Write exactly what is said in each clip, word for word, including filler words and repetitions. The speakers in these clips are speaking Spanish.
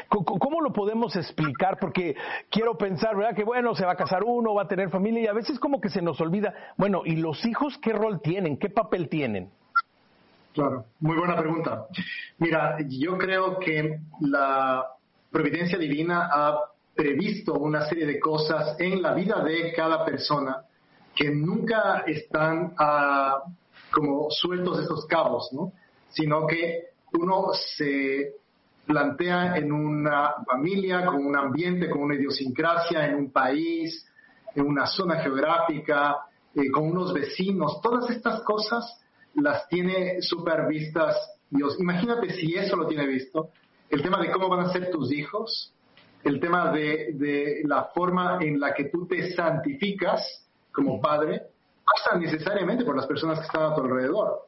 ¿Cómo lo podemos explicar? Porque quiero pensar, ¿verdad? Que bueno, se va a casar uno, va a tener familia y a veces como que se nos olvida, bueno, ¿y los hijos qué rol tienen? ¿Qué papel tienen? Claro, muy buena pregunta. Mira, yo creo que la providencia divina ha previsto una serie de cosas en la vida de cada persona que nunca están uh, como sueltos estos cabos, ¿no? Sino que uno se plantea en una familia, con un ambiente, con una idiosincrasia, en un país, en una zona geográfica, eh, con unos vecinos. Todas estas cosas las tiene supervistas Dios. Imagínate si eso lo tiene visto, el tema de cómo van a ser tus hijos, el tema de, de la forma en la que tú te santificas como padre, pasa necesariamente por las personas que están a tu alrededor.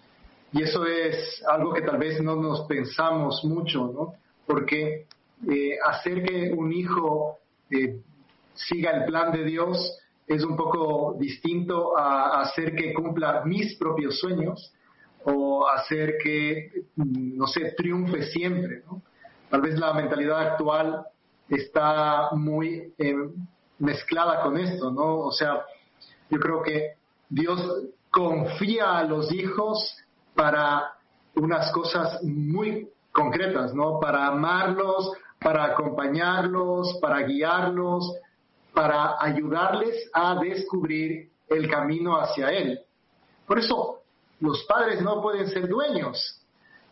Y eso es algo que tal vez no nos pensamos mucho, ¿no? Porque eh, hacer que un hijo eh, siga el plan de Dios es un poco distinto a hacer que cumpla mis propios sueños o hacer que, no sé, triunfe siempre, ¿no? Tal vez la mentalidad actual está muy eh, mezclada con esto, ¿no? O sea, yo creo que Dios confía a los hijos para unas cosas muy concretas, ¿no? Para amarlos, para acompañarlos, para guiarlos, para ayudarles a descubrir el camino hacia Él. Por eso, los padres no pueden ser dueños,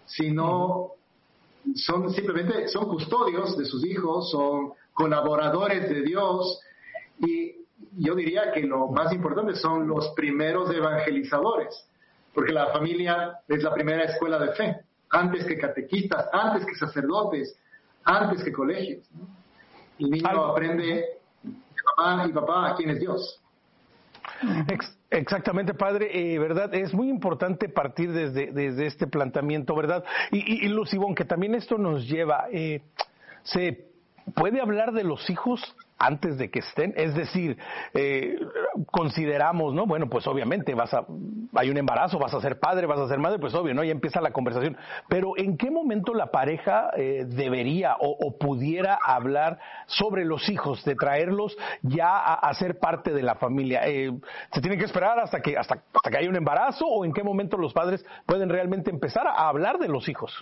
sino son simplemente, son custodios de sus hijos, son colaboradores de Dios, y yo diría que lo más importante son los primeros evangelizadores, porque la familia es la primera escuela de fe, antes que catequistas, antes que sacerdotes, antes que colegios, ¿no? El niño Algo. aprende de mamá y papá quién es Dios. Ex- exactamente, padre, eh, ¿verdad? Es muy importante partir desde, desde este planteamiento, ¿verdad? Y, y, y Luz Ivonne, que también esto nos lleva, eh, ¿se puede hablar de los hijos antes de que estén? Es decir, eh, consideramos, ¿no? Bueno, pues obviamente vas a, hay un embarazo, vas a ser padre, vas a ser madre, pues obvio, ¿no? Ya empieza la conversación. Pero ¿en qué momento la pareja eh, debería o, o pudiera hablar sobre los hijos, de traerlos ya a, a ser parte de la familia? Eh, ¿Se tiene que esperar hasta que, hasta, hasta que haya un embarazo o en qué momento los padres pueden realmente empezar a hablar de los hijos?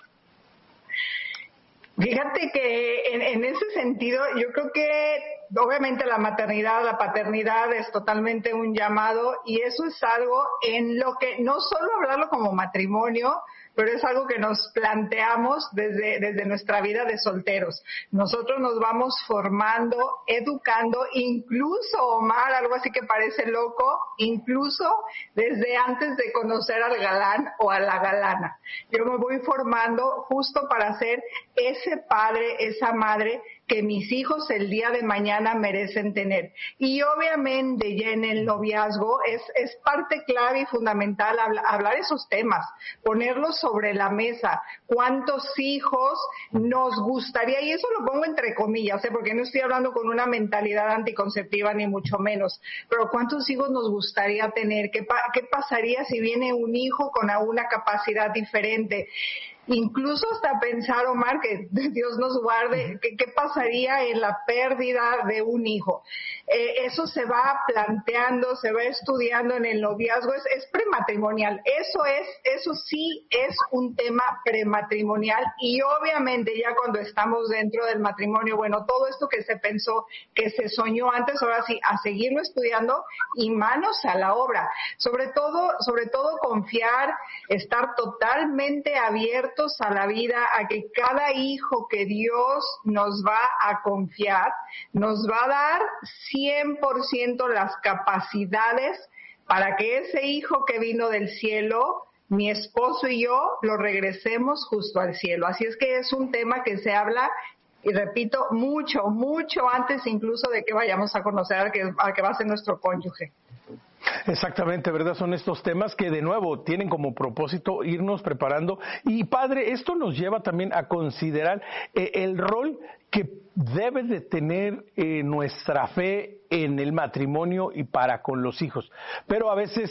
Fíjate que en, en ese sentido yo creo que obviamente la maternidad, la paternidad es totalmente un llamado y eso es algo en lo que no solo hablarlo como matrimonio, pero es algo que nos planteamos desde, desde nuestra vida de solteros. Nosotros nos vamos formando, educando, incluso, Omar, algo así que parece loco, incluso desde antes de conocer al galán o a la galana. Yo me voy formando justo para ser ese padre, esa madre que mis hijos el día de mañana merecen tener. Y obviamente ya en el noviazgo es, es parte clave y fundamental habla, hablar esos temas, ponerlos sobre la mesa. ¿Cuántos hijos nos gustaría? Y eso lo pongo entre comillas, ¿eh? Porque no estoy hablando con una mentalidad anticonceptiva ni mucho menos. Pero ¿cuántos hijos nos gustaría tener? ¿Qué, pa- qué pasaría si viene un hijo con una capacidad diferente? Incluso hasta pensar, Omar, que Dios nos guarde, ¿qué, qué pasaría en la pérdida de un hijo? Eh, eso se va planteando, se va estudiando en el noviazgo, es, es prematrimonial. Eso es, eso sí es un tema prematrimonial y obviamente ya cuando estamos dentro del matrimonio, bueno, todo esto que se pensó, que se soñó antes, ahora sí, a seguirlo estudiando y manos a la obra. Sobre todo, sobre todo confiar, estar totalmente abiertos a la vida, a que cada hijo que Dios nos va a confiar, nos va a dar cien por ciento las capacidades para que ese hijo que vino del cielo, mi esposo y yo, lo regresemos justo al cielo. Así es que es un tema que se habla, y repito, mucho, mucho antes incluso de que vayamos a conocer al que, al que va a ser nuestro cónyuge. Exactamente, ¿verdad? Son estos temas que de nuevo tienen como propósito irnos preparando. Y padre, esto nos lleva también a considerar eh, el rol que debe de tener eh, nuestra fe en el matrimonio y para con los hijos. Pero a veces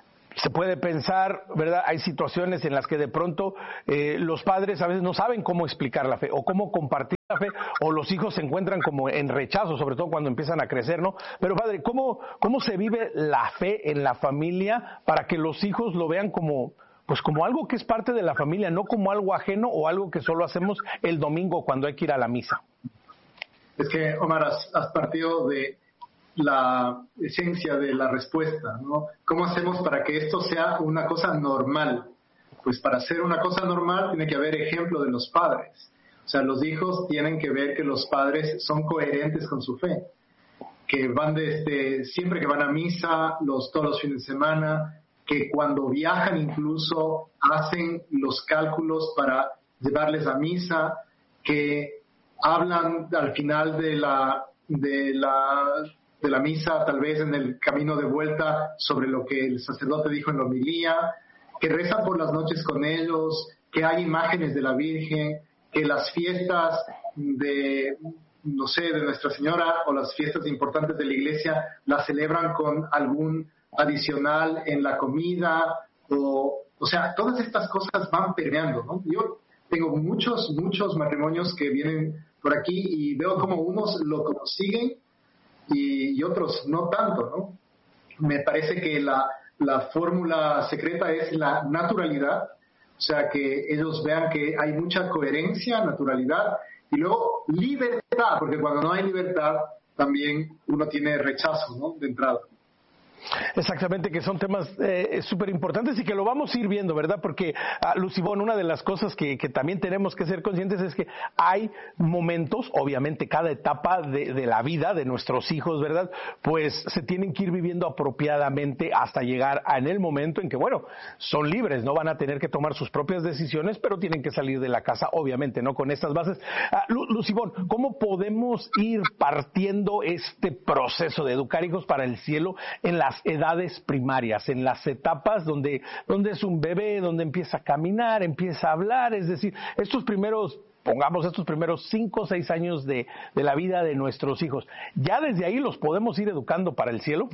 se puede pensar, ¿verdad? Hay situaciones en las que de pronto eh, los padres a veces no saben cómo explicar la fe o cómo compartir la fe, o los hijos se encuentran como en rechazo, sobre todo cuando empiezan a crecer, ¿no? Pero padre, ¿cómo, cómo se vive la fe en la familia para que los hijos lo vean como, pues como algo que es parte de la familia, no como algo ajeno o algo que solo hacemos el domingo cuando hay que ir a la misa? Es que, Omar, has, has partido de la esencia de la respuesta, ¿no? ¿Cómo hacemos para que esto sea una cosa normal? Pues para ser una cosa normal tiene que haber ejemplo de los padres. O sea, los hijos tienen que ver que los padres son coherentes con su fe, que van desde siempre que van a misa, los, todos los fines de semana, que cuando viajan incluso hacen los cálculos para llevarles a misa, que hablan al final de la, de la, de la misa, tal vez en el camino de vuelta, sobre lo que el sacerdote dijo en la homilía, que rezan por las noches con ellos, que hay imágenes de la Virgen, que las fiestas de, no sé, de Nuestra Señora o las fiestas importantes de la iglesia las celebran con algún adicional en la comida, o, o sea, todas estas cosas van permeando, ¿no? Yo tengo muchos, muchos matrimonios que vienen por aquí y veo como unos lo consiguen y, y otros no tanto, ¿no? Me parece que la, la fórmula secreta es la naturalidad. O sea, que ellos vean que hay mucha coherencia, naturalidad, y luego libertad, porque cuando no hay libertad, también uno tiene rechazo, ¿no?, de entrada. Exactamente, que son temas eh, súper importantes y que lo vamos a ir viendo, ¿verdad? Porque, uh, Lucibón, una de las cosas que, que también tenemos que ser conscientes es que hay momentos, obviamente cada etapa de, de la vida de nuestros hijos, ¿verdad? Pues se tienen que ir viviendo apropiadamente hasta llegar a, en el momento en que, bueno, son libres, no van a tener que tomar sus propias decisiones, pero tienen que salir de la casa, obviamente, ¿no? Con estas bases. Uh, Lu, Lucibón, ¿cómo podemos ir partiendo este proceso de educar hijos para el cielo en las edades primarias, en las etapas donde, donde es un bebé, donde empieza a caminar, empieza a hablar? Es decir, estos primeros, pongamos estos primeros cinco o seis años de, de la vida de nuestros hijos, ¿ya desde ahí los podemos ir educando para el cielo?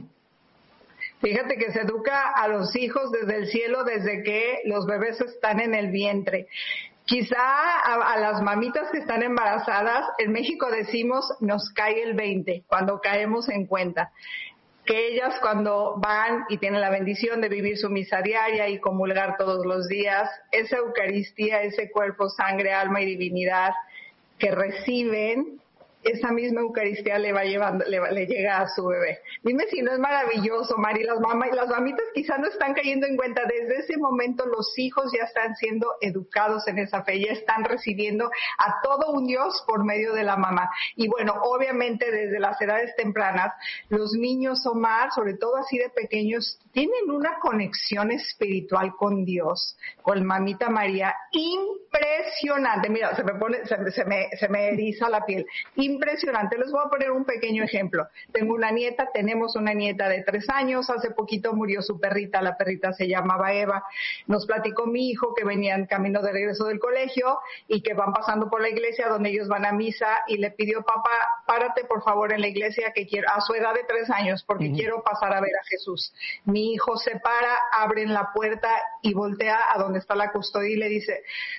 Fíjate que se educa a los hijos desde el cielo, desde que los bebés están en el vientre. Quizá a, a las mamitas que están embarazadas, en México decimos nos cae el veinte, cuando caemos en cuenta. Que ellas cuando van y tienen la bendición de vivir su misa diaria y comulgar todos los días, esa Eucaristía, ese cuerpo, sangre, alma y divinidad que reciben, esa misma Eucaristía le va llevando, le, le llega a su bebé. Dime si no es maravilloso, Mari. Las mamás y las mamitas quizás no están cayendo en cuenta. Desde ese momento los hijos ya están siendo educados en esa fe, ya están recibiendo a todo un Dios por medio de la mamá. Y bueno, obviamente desde las edades tempranas, los niños, Omar, sobre todo así de pequeños, tienen una conexión espiritual con Dios, con Mamita María, impresionante. Mira, se me pone, se, se me, se me eriza la piel. Impresionante. Les voy a poner un pequeño ejemplo. Tengo una nieta, tenemos una nieta de tres años, hace poquito murió su perrita, la perrita se llamaba Eva. Nos platicó mi hijo que venían camino de regreso del colegio y que van pasando por la iglesia donde ellos van a misa y le pidió: papá, párate por favor en la iglesia, que quiero, a su edad de tres años, porque uh-huh. quiero pasar a ver a Jesús. Mi hijo se para, abre la puerta y voltea a donde está la custodia y le dice: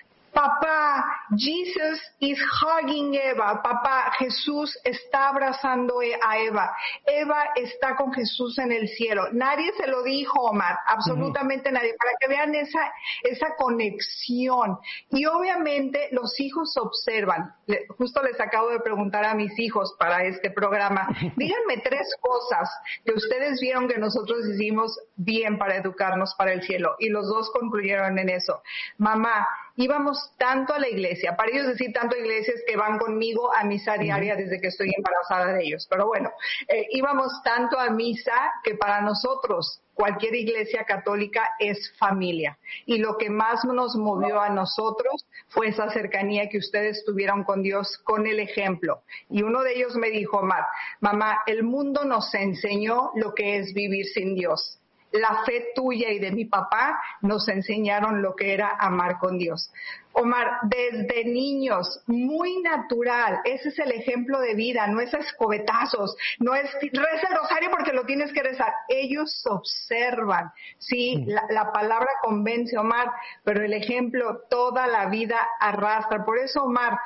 papá, Jesus is hugging Eva. Papá, Jesús está abrazando a Eva. Eva está con Jesús en el cielo. Nadie se lo dijo, Omar, absolutamente uh-huh. nadie, para que vean esa, esa conexión. Y obviamente los hijos observan. Justo les acabo de preguntar a mis hijos para este programa, díganme tres cosas que ustedes vieron que nosotros hicimos bien para educarnos para el cielo. Y los dos concluyeron en eso. Mamá, íbamos tanto a la iglesia, para ellos decir tanto a iglesias que van conmigo a misa diaria desde que estoy embarazada de ellos, pero bueno, eh, íbamos tanto a misa que para nosotros cualquier iglesia católica es familia, y lo que más nos movió a nosotros fue esa cercanía que ustedes tuvieron con Dios, con el ejemplo. Y uno de ellos me dijo: Omar, mamá, el mundo nos enseñó lo que es vivir sin Dios. La fe tuya y de mi papá nos enseñaron lo que era amar con Dios. Omar, desde niños, muy natural, ese es el ejemplo de vida, no es a escobetazos, no es reza el rosario porque lo tienes que rezar. Ellos observan, sí, la, la palabra convence, Omar, pero el ejemplo toda la vida arrastra. Por eso, Omar,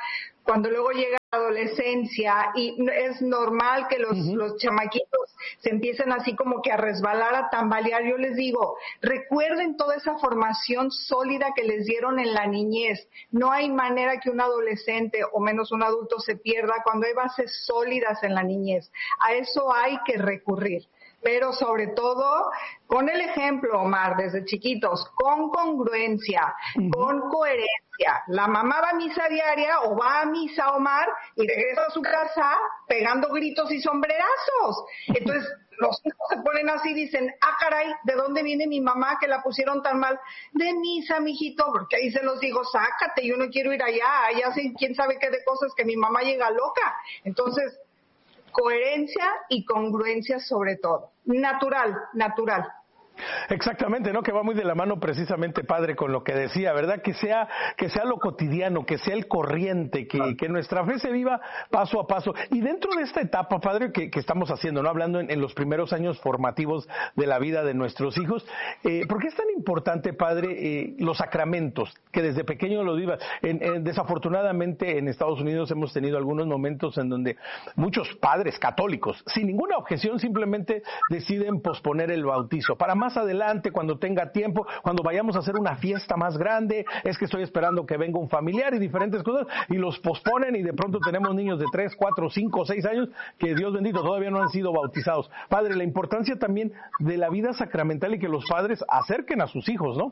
cuando luego llega la adolescencia y es normal que los, uh-huh. los chamaquitos se empiecen así como que a resbalar, a tambalear, yo les digo, recuerden toda esa formación sólida que les dieron en la niñez. No hay manera que un adolescente o menos un adulto se pierda cuando hay bases sólidas en la niñez. A eso hay que recurrir. Pero sobre todo, con el ejemplo, Omar, desde chiquitos, con congruencia, uh-huh. con coherencia. La mamá va a misa diaria o va a misa, Omar, y regresa a su casa pegando gritos y sombrerazos. Entonces, los hijos se ponen así y dicen, ah, caray, ¿de dónde viene mi mamá que la pusieron tan mal? De misa, mijito, porque ahí se los digo, sácate, yo no quiero ir allá, allá sé quién sabe qué de cosas que mi mamá llega loca. Entonces, coherencia y congruencia sobre todo. Natural, natural. Exactamente, ¿no? Que va muy de la mano precisamente, padre, con lo que decía, ¿verdad? Que sea que sea lo cotidiano, que sea el corriente, que, que nuestra fe se viva paso a paso. Y dentro de esta etapa, padre, que, que estamos haciendo, ¿no? Hablando en, en los primeros años formativos de la vida de nuestros hijos, eh, ¿por qué es tan importante, padre, eh, los sacramentos? Que desde pequeño lo diga. En, en, desafortunadamente, en Estados Unidos hemos tenido algunos momentos en donde muchos padres católicos, sin ninguna objeción, simplemente deciden posponer el bautizo. Para más adelante, cuando tenga tiempo, cuando vayamos a hacer una fiesta más grande, es que estoy esperando que venga un familiar y diferentes cosas, y los posponen y de pronto tenemos niños de tres, cuatro, cinco, seis años que, Dios bendito, todavía no han sido bautizados. Padre, la importancia también de la vida sacramental y que los padres acerquen a sus hijos, ¿no?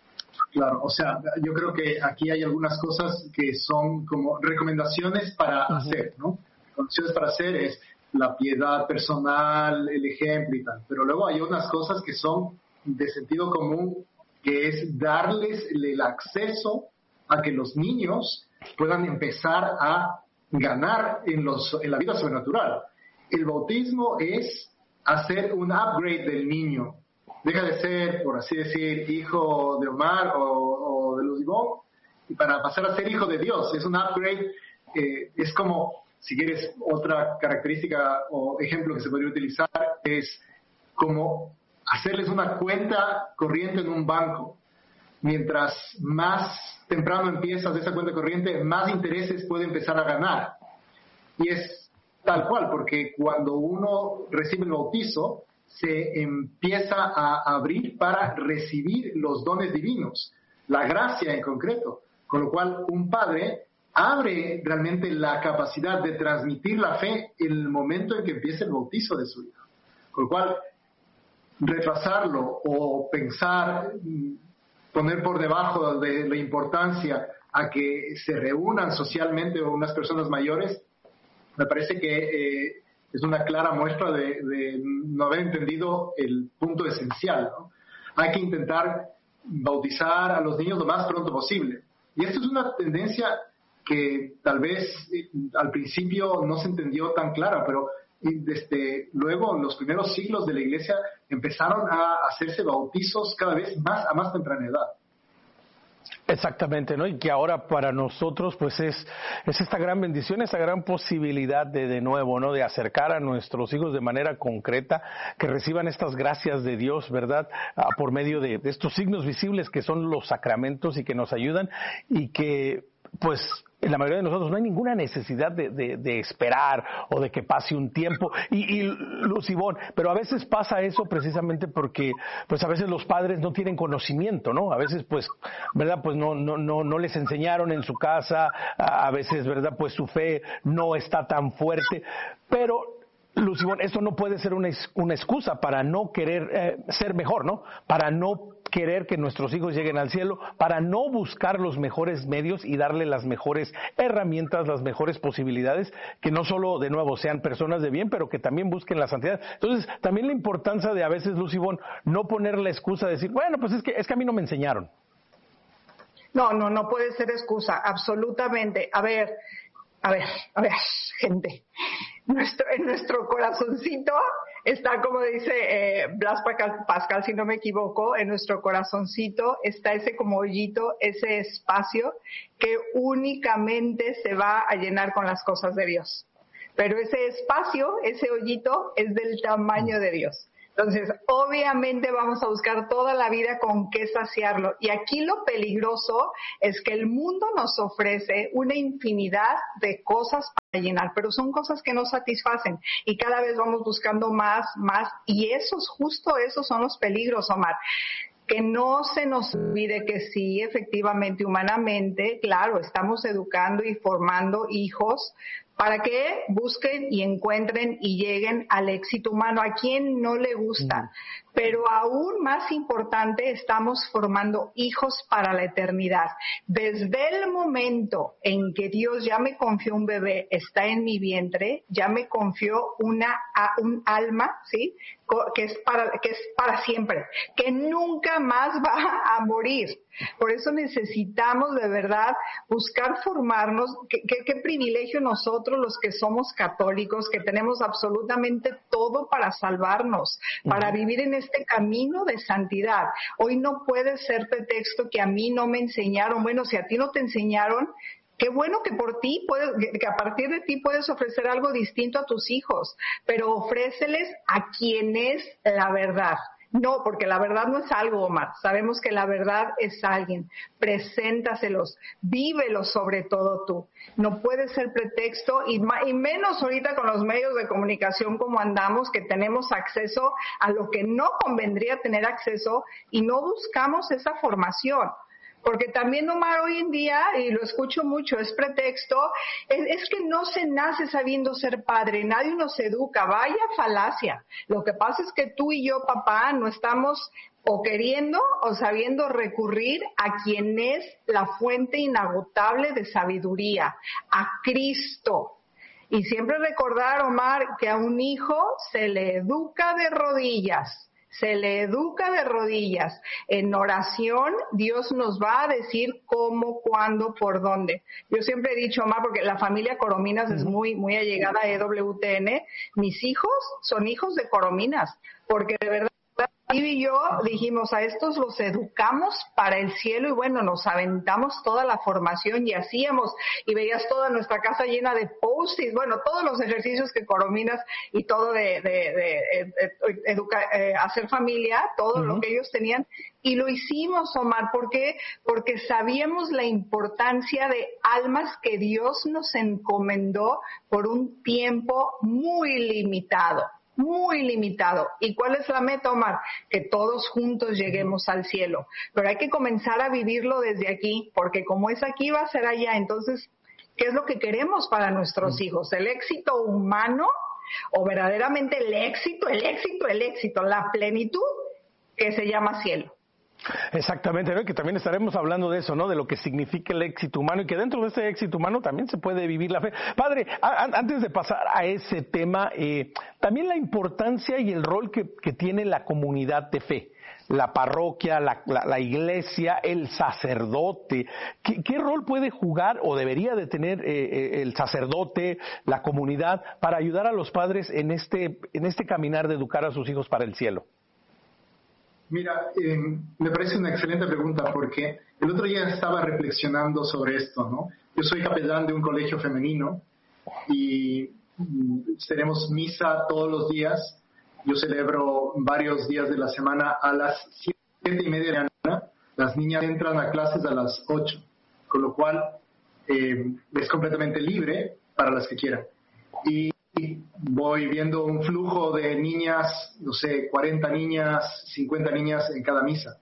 Claro, o sea, yo creo que aquí hay algunas cosas que son como recomendaciones para uh-huh. hacer, ¿no? Recomendaciones para hacer es la piedad personal, el ejemplo y tal. Pero luego hay unas cosas que son de sentido común, que es darles el acceso a que los niños puedan empezar a ganar en, los, en la vida sobrenatural. El bautismo es hacer un upgrade del niño. Deja de ser, por así decir, hijo de Omar o, o de Luz Ivonne, y para pasar a ser hijo de Dios. Es un upgrade, eh, es como... Si quieres, otra característica o ejemplo que se podría utilizar es como hacerles una cuenta corriente en un banco. Mientras más temprano empiezas esa cuenta corriente, más intereses puede empezar a ganar. Y es tal cual, porque cuando uno recibe el bautizo, se empieza a abrir para recibir los dones divinos, la gracia en concreto. Con lo cual, un padre abre realmente la capacidad de transmitir la fe en el momento en que empiece el bautizo de su hijo. Con lo cual, retrasarlo o pensar, poner por debajo de la importancia a que se reúnan socialmente unas personas mayores, me parece que eh, es una clara muestra de, de no haber entendido el punto esencial, ¿no? Hay que intentar bautizar a los niños lo más pronto posible. Y esto es una tendencia que tal vez eh, al principio no se entendió tan clara, pero desde luego en los primeros siglos de la Iglesia empezaron a hacerse bautizos cada vez más a más temprana edad. Exactamente, ¿no? Y que ahora para nosotros pues es, es esta gran bendición, esta gran posibilidad de de nuevo, ¿no? De acercar a nuestros hijos de manera concreta, que reciban estas gracias de Dios, ¿verdad? Ah, por medio de, de estos signos visibles que son los sacramentos y que nos ayudan y que pues en la mayoría de nosotros no hay ninguna necesidad de, de, de esperar o de que pase un tiempo. Y, y Luz Ivonne, pero a veces pasa eso precisamente porque, pues a veces los padres no tienen conocimiento, ¿no? A veces, pues, ¿verdad? Pues no, no, no, no les enseñaron en su casa, a, a veces, ¿verdad? Pues su fe no está tan fuerte, pero Luz Ivonne, esto no puede ser una, una excusa para no querer eh, ser mejor, ¿no? Para no querer que nuestros hijos lleguen al cielo, para no buscar los mejores medios y darle las mejores herramientas, las mejores posibilidades, que no solo, de nuevo, sean personas de bien, pero que también busquen la santidad. Entonces, también la importancia de a veces, Luz Ivonne, no poner la excusa de decir, bueno, pues es que, es que a mí no me enseñaron. No, no, no puede ser excusa, absolutamente. A ver, a ver, a ver, gente, nuestro, en nuestro corazoncito está, como dice eh, Blas Pascal, si no me equivoco, en nuestro corazoncito está ese como hoyito, ese espacio que únicamente se va a llenar con las cosas de Dios. Pero ese espacio, ese hoyito, es del tamaño de Dios. Entonces, obviamente vamos a buscar toda la vida con qué saciarlo. Y aquí lo peligroso es que el mundo nos ofrece una infinidad de cosas para llenar, pero son cosas que no satisfacen. Y cada vez vamos buscando más, más. Y esos, justo esos son los peligros, Omar. Que no se nos olvide que sí, efectivamente, humanamente, claro, estamos educando y formando hijos para que busquen y encuentren y lleguen al éxito humano. ¿A quién no le gusta? Pero aún más importante, estamos formando hijos para la eternidad. Desde el momento en que Dios ya me confió un bebé, está en mi vientre, ya me confió una un alma, ¿sí? que es para que es para siempre, que nunca más va a morir. Por eso necesitamos de verdad buscar formarnos. Qué, qué, qué privilegio nosotros los que somos católicos, que tenemos absolutamente todo para salvarnos, para vivir en este camino de santidad. Hoy no puede ser pretexto que a mí no me enseñaron. Bueno, si a ti no te enseñaron, qué bueno que por ti puedes, que a partir de ti puedes ofrecer algo distinto a tus hijos, pero ofréceles a quien es la verdad. No, porque la verdad no es algo, Omar. Sabemos que la verdad es alguien. Preséntaselos, vívelos sobre todo tú. No puede ser pretexto, y, y menos ahorita con los medios de comunicación como andamos, que tenemos acceso a lo que no convendría tener acceso y no buscamos esa formación. Porque también, Omar, hoy en día, y lo escucho mucho, es pretexto, es, es que no se nace sabiendo ser padre, nadie nos educa, vaya falacia. Lo que pasa es que tú y yo, papá, no estamos o queriendo o sabiendo recurrir a quien es la fuente inagotable de sabiduría, a Cristo. Y siempre recordar, Omar, que a un hijo se le educa de rodillas. Se le educa de rodillas. En oración, Dios nos va a decir cómo, cuándo, por dónde. Yo siempre he dicho, Omar, porque la familia Corominas es muy, muy allegada a E W T N, mis hijos son hijos de Corominas, porque de verdad, y yo dijimos, a estos los educamos para el cielo, y bueno, nos aventamos toda la formación y hacíamos, y veías toda nuestra casa llena de post-its, bueno, todos los ejercicios que Corominas y todo de, de, de, de educa, eh, hacer familia, todo uh-huh. lo que ellos tenían, y lo hicimos, Omar. ¿Por qué? Porque sabíamos la importancia de almas que Dios nos encomendó por un tiempo muy limitado. Muy limitado. ¿Y cuál es la meta, Omar? Que todos juntos lleguemos al cielo. Pero hay que comenzar a vivirlo desde aquí, porque como es aquí, va a ser allá. Entonces, ¿qué es lo que queremos para nuestros hijos? ¿El éxito humano o verdaderamente el éxito, el éxito, el éxito, la plenitud que se llama cielo? Exactamente, ¿no? Que también estaremos hablando de eso, ¿no? De lo que significa el éxito humano, y que dentro de ese éxito humano también se puede vivir la fe. Padre, a, a, antes de pasar a ese tema, eh, también la importancia y el rol que, que tiene la comunidad de fe, la parroquia, la, la, la iglesia, el sacerdote. ¿Qué, qué rol puede jugar o debería de tener eh, el sacerdote, la comunidad, para ayudar a los padres en este, en este caminar de educar a sus hijos para el cielo? Mira, eh, me parece una excelente pregunta, porque el otro día estaba reflexionando sobre esto, ¿no? Yo soy capellán de un colegio femenino y mm, tenemos misa todos los días. Yo celebro varios días de la semana a las siete y media de la mañana. Las niñas entran a clases a las ocho, con lo cual eh, es completamente libre para las que quieran. Y voy viendo un flujo de niñas, no sé, cuarenta niñas, cincuenta niñas en cada misa.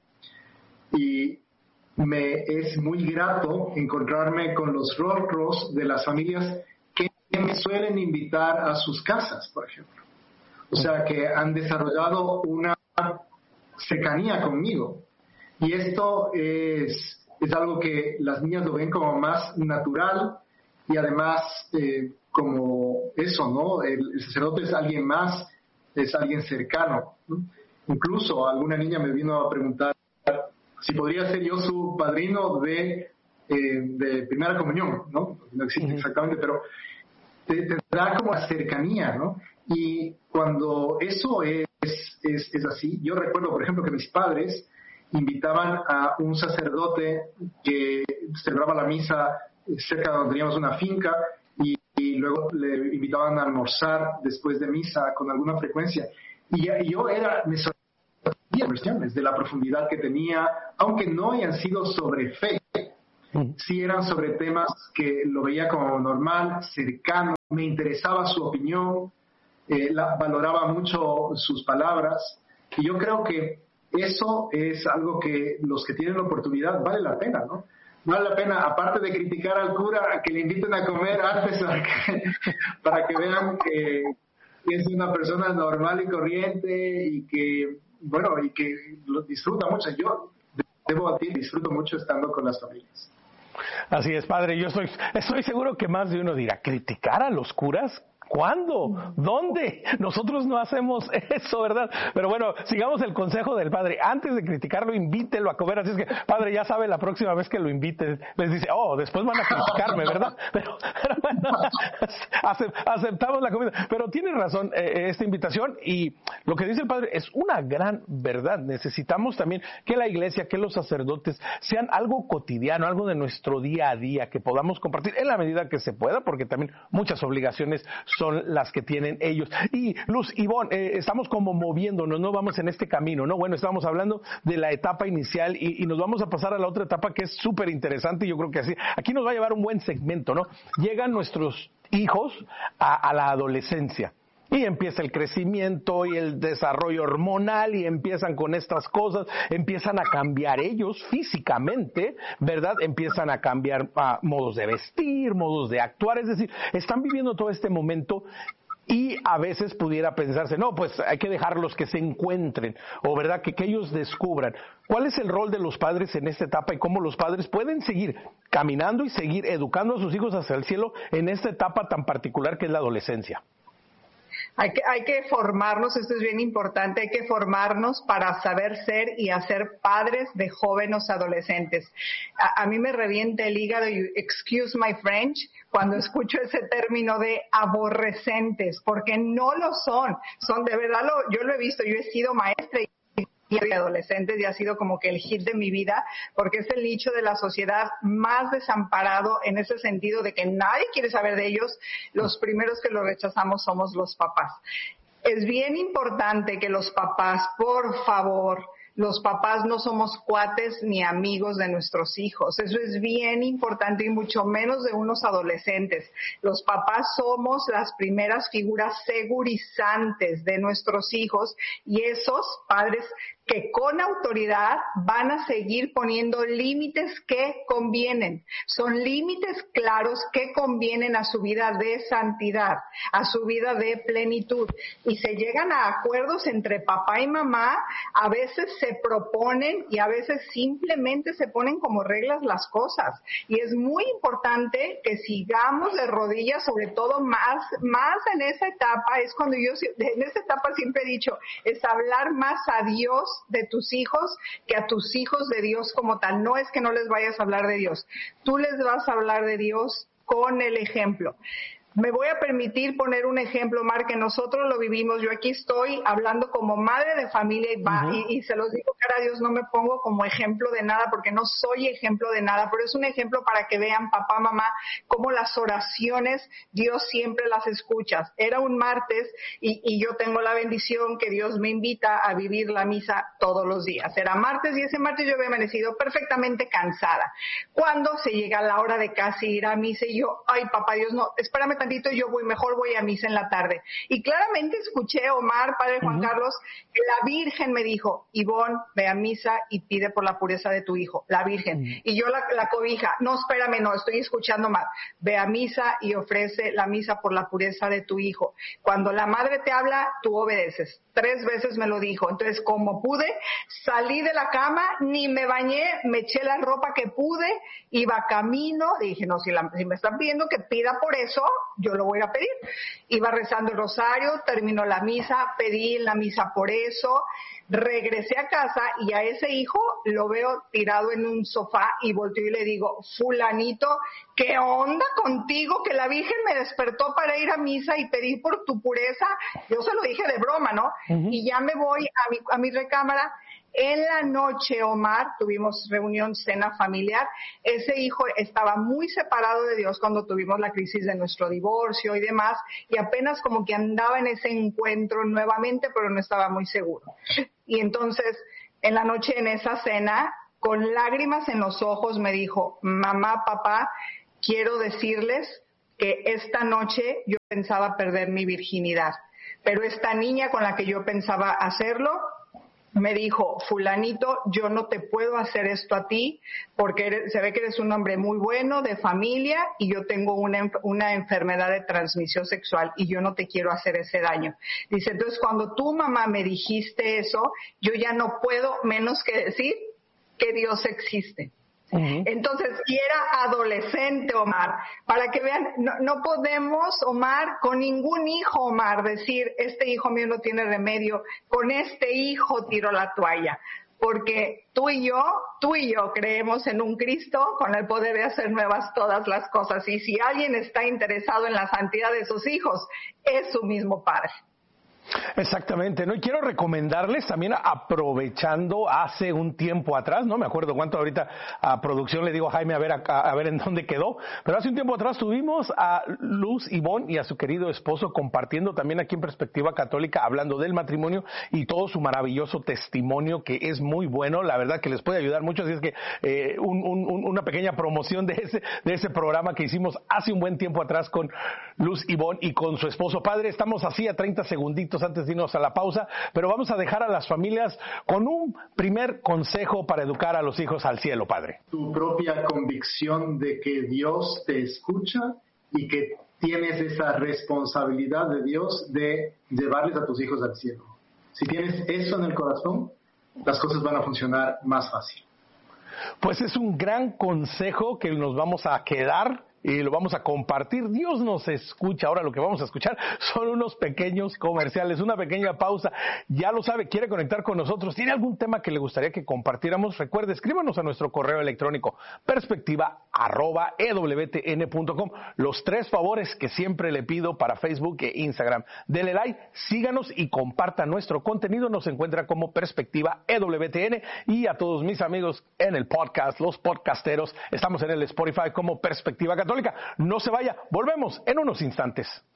Y me es muy grato encontrarme con los rostros de las familias que me suelen invitar a sus casas, por ejemplo. O sea, que han desarrollado una cercanía conmigo. Y esto es, es algo que las niñas lo ven como más natural, y además eh, como eso, ¿no? El, el sacerdote es alguien más, es alguien cercano, ¿no? Incluso alguna niña me vino a preguntar si podría ser yo su padrino de, eh, de primera comunión, ¿no? No existe exactamente, pero te, te da como la cercanía, ¿no? Y cuando eso es, es, es así, yo recuerdo, por ejemplo, que mis padres invitaban a un sacerdote que celebraba la misa cerca de donde teníamos una finca, y, y luego le invitaban a almorzar después de misa con alguna frecuencia. Y, y yo era, me sorprendía versiones de la profundidad que tenía, aunque no hayan sido sobre fe. Sí eran sobre temas que lo veía como normal, cercano, me interesaba su opinión, eh, la, valoraba mucho sus palabras, y yo creo que eso es algo que los que tienen la oportunidad vale la pena, ¿no? Vale la pena, aparte de criticar al cura, que le inviten a comer antes para que, para que vean que es una persona normal y corriente y que, bueno, y que lo disfruta mucho. Yo debo decir, disfruto mucho estando con las familias. Así es, padre. Yo estoy, estoy seguro que más de uno dirá, ¿criticar a los curas? ¿Cuándo? ¿Dónde? Nosotros no hacemos eso, ¿verdad? Pero bueno, sigamos el consejo del padre. Antes de criticarlo, invítelo a comer. Así es que, padre, ya sabe, la próxima vez que lo invite, les dice, oh, después van a criticarme, ¿verdad? Pero, pero bueno, aceptamos la comida. Pero tiene razón eh, esta invitación, y lo que dice el padre es una gran verdad. Necesitamos también que la iglesia, que los sacerdotes sean algo cotidiano, algo de nuestro día a día, que podamos compartir en la medida que se pueda, porque también muchas obligaciones son las que tienen ellos. Y Luz, Ivonne, eh, estamos como moviéndonos, ¿no? Vamos en este camino, ¿no? Bueno, estamos hablando de la etapa inicial y, y nos vamos a pasar a la otra etapa que es súper interesante, y yo creo que así, aquí nos va a llevar un buen segmento, ¿no? Llegan nuestros hijos a, a la adolescencia. Y empieza el crecimiento y el desarrollo hormonal, y empiezan con estas cosas, empiezan a cambiar ellos físicamente, ¿verdad? Empiezan a cambiar uh, modos de vestir, modos de actuar, es decir, están viviendo todo este momento. Y a veces pudiera pensarse, no, pues hay que dejarlos que se encuentren, o verdad, que, que ellos descubran. ¿Cuál es el rol de los padres en esta etapa y cómo los padres pueden seguir caminando y seguir educando a sus hijos hacia el cielo en esta etapa tan particular que es la adolescencia? Hay que, hay que formarnos, esto es bien importante, hay que formarnos para saber ser y hacer padres de jóvenes adolescentes. A, a mí me revienta el hígado, excuse my French, cuando escucho ese término de aborrecentes, porque no lo son, son de verdad, lo, yo lo he visto, yo he sido maestra y y adolescentes, y ha sido como que el hit de mi vida, porque es el nicho de la sociedad más desamparado en ese sentido de que nadie quiere saber de ellos. Los primeros que lo rechazamos somos los papás. Es bien importante que los papás, por favor, los papás no somos cuates ni amigos de nuestros hijos. Eso es bien importante, y mucho menos de unos adolescentes. Los papás somos las primeras figuras segurizantes de nuestros hijos, y esos padres que con autoridad van a seguir poniendo límites que convienen. Son límites claros que convienen a su vida de santidad, a su vida de plenitud. Y se llegan a acuerdos entre papá y mamá, a veces se proponen y a veces simplemente se ponen como reglas las cosas. Y es muy importante que sigamos de rodillas, sobre todo más, más en esa etapa, es cuando yo, en esa etapa siempre he dicho, es hablar más a Dios de tus hijos que a tus hijos de Dios como tal. No es que no les vayas a hablar de Dios, tú les vas a hablar de Dios con el ejemplo. Me voy a permitir poner un ejemplo, Mar, que nosotros lo vivimos. Yo aquí estoy hablando como madre de familia y, va, uh-huh. y, y se los digo, cara a Dios, no me pongo como ejemplo de nada porque no soy ejemplo de nada, pero es un ejemplo para que vean, papá, mamá, cómo las oraciones Dios siempre las escucha. Era un martes y, y yo tengo la bendición que Dios me invita a vivir la misa todos los días. Era martes y ese martes yo había amanecido perfectamente cansada. Cuando se llega la hora de casi ir a misa y yo, ay, papá Dios, no, espérame tantito, yo voy, mejor voy a misa en la tarde. Y claramente escuché, Omar, padre Juan uh-huh. Carlos, que la Virgen me dijo, Ivonne, ve a misa y pide por la pureza de tu hijo, la Virgen. Uh-huh. Y yo la, la cobija, no, espérame, no, estoy escuchando mal. Ve a misa y ofrece la misa por la pureza de tu hijo. Cuando la madre te habla, tú obedeces. Tres veces me lo dijo. Entonces, como pude, salí de la cama, ni me bañé, me eché la ropa que pude, iba camino, dije, no, si, la, si me están pidiendo que pida por eso, yo lo voy a pedir. Iba rezando el rosario, terminó la misa, pedí la misa por eso, regresé a casa y a ese hijo lo veo tirado en un sofá y volteo y le digo, fulanito, ¿qué onda contigo? Que la Virgen me despertó para ir a misa y pedir por tu pureza. Yo se lo dije de broma, ¿no? Uh-huh. Y ya me voy a mi, a mi recámara. En la noche, Omar, tuvimos reunión, cena familiar. Ese hijo estaba muy separado de Dios cuando tuvimos la crisis de nuestro divorcio y demás, y apenas como que andaba en ese encuentro nuevamente, pero no estaba muy seguro. Y entonces, en la noche, en esa cena, con lágrimas en los ojos, me dijo, mamá, papá, quiero decirles que esta noche yo pensaba perder mi virginidad, pero esta niña con la que yo pensaba hacerlo, me dijo, fulanito, yo no te puedo hacer esto a ti porque eres, se ve que eres un hombre muy bueno, de familia, y yo tengo una, una enfermedad de transmisión sexual y yo no te quiero hacer ese daño. Dice, entonces cuando tu mamá me dijiste eso, yo ya no puedo menos que decir que Dios existe. Uh-huh. Entonces, y era adolescente, Omar, para que vean, no, no podemos, Omar, con ningún hijo, Omar, decir, este hijo mío no tiene remedio, con este hijo tiro la toalla, porque tú y yo, tú y yo creemos en un Cristo con el poder de hacer nuevas todas las cosas, y si alguien está interesado en la santidad de sus hijos, es su mismo Padre. Exactamente, ¿no? Y quiero recomendarles también, aprovechando hace un tiempo atrás, no me acuerdo cuánto, ahorita a producción le digo a Jaime a ver, a, a ver en dónde quedó, pero hace un tiempo atrás tuvimos a Luz Ivonne y a su querido esposo compartiendo también aquí en Perspectiva Católica, hablando del matrimonio y todo su maravilloso testimonio, que es muy bueno, la verdad que les puede ayudar mucho, así es que eh, un, un, una pequeña promoción de ese, de ese programa que hicimos hace un buen tiempo atrás con Luz Ivonne y con su esposo. Padre, estamos así a treinta segunditos antes de irnos a la pausa, pero vamos a dejar a las familias con un primer consejo para educar a los hijos al cielo, Padre. Tu propia convicción de que Dios te escucha y que tienes esa responsabilidad de Dios de llevarles a tus hijos al cielo. Si tienes eso en el corazón, las cosas van a funcionar más fácil. Pues es un gran consejo que nos vamos a quedar y lo vamos a compartir. Dios nos escucha. Ahora lo que vamos a escuchar son unos pequeños comerciales, una pequeña pausa. Ya lo sabe, quiere conectar con nosotros, tiene algún tema que le gustaría que compartiéramos, recuerde, escríbanos a nuestro correo electrónico perspectiva arroba e w t n punto com. Los tres favores que siempre le pido para Facebook e Instagram: dele like, síganos y comparta nuestro contenido. Nos encuentra como Perspectiva E W T N, y a todos mis amigos en el podcast, los podcasteros, estamos en el Spotify como Perspectiva Católica. No se vaya, volvemos en unos instantes.